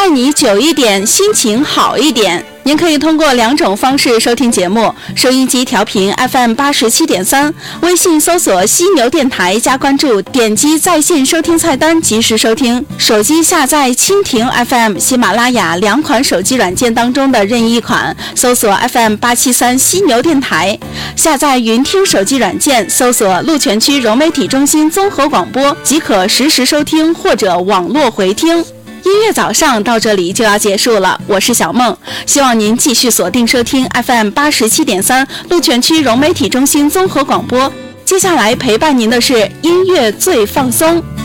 你久一点，心情好一点。您可以通过2种方式收听节目：收音机调频 FM87.3，微信搜索犀牛电台加关注，点击在线收听菜单及时收听；手机下载蜻蜓 FM、喜马拉雅2款手机软件当中的任意一款，搜索 FM873犀牛电台；下载云听手机软件，搜索鹿泉区融媒体中心综合广播，即可实时收听或者网络回听。音乐早上到这里就要结束了，我是小梦，希望您继续锁定收听 FM87.3 鹿泉区融媒体中心综合广播。接下来陪伴您的是音乐最放松。